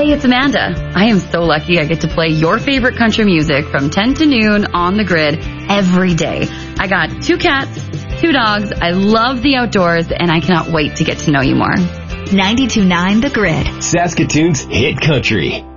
Hey, it's Amanda. I am so lucky I get to play your favorite country music from 10 to noon on the grid every day. I got 2 cats, 2 dogs. I love the outdoors, and I cannot wait to get to know you more. 92.9 The Grid. Saskatoon's hit country.